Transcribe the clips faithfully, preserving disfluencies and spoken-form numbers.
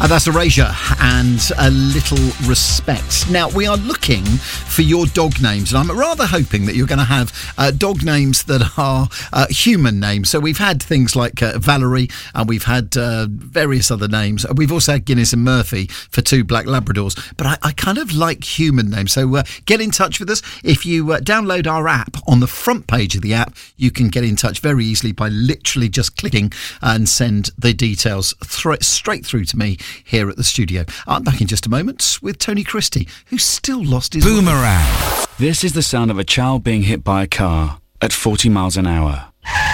Uh, that's Erasure and A Little Respect. Now, we are looking for your dog names, and I'm rather hoping that you're going to have uh, dog names that are uh, human names. So we've had things like uh, Valerie, and we've had uh, various other names. We've also had Guinness and Murphy for two black Labradors, but I, I kind of like human names. So uh, get in touch with us. If you uh, download our app, on the front page of the app, you can get in touch very easily by literally just clicking and send the details th- straight through to me here at the studio. I'm back in just a moment with Tony Christie, who's still lost his Boomerang. Way. This is the sound of a child being hit by a car at forty miles an hour.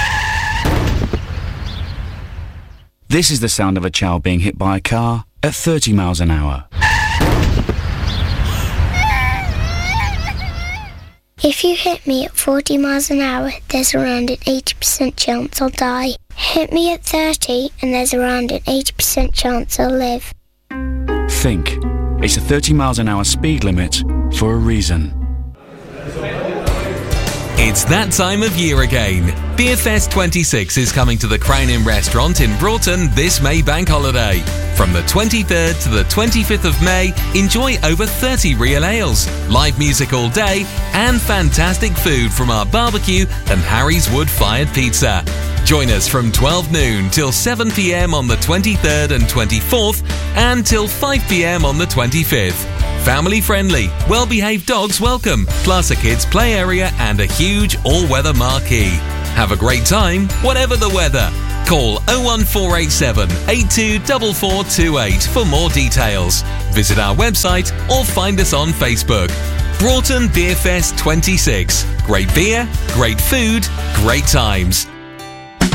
This is the sound of a child being hit by a car at thirty miles an hour. If you hit me at forty miles an hour, there's around an eighty percent chance I'll die. Hit me at thirty and there's around an eighty percent chance I'll live. Think. It's a thirty miles an hour speed limit for a reason. It's that time of year again. Beerfest twenty-six is coming to the Crown Inn restaurant in Broughton this May bank holiday. From the twenty-third to the twenty-fifth of May, enjoy over thirty real ales, live music all day, and fantastic food from our barbecue and Harry's wood-fired pizza. Join us from twelve noon till seven p.m. on the twenty-third and twenty-fourth, and till five p.m. on the twenty-fifth. Family friendly, well-behaved dogs welcome, plus a kids' play area and a huge all-weather marquee. Have a great time, whatever the weather. Call oh one four eight seven, eight two four four two eight for more details. Visit our website or find us on Facebook. Broughton Beerfest twenty-six. Great beer, great food, great times.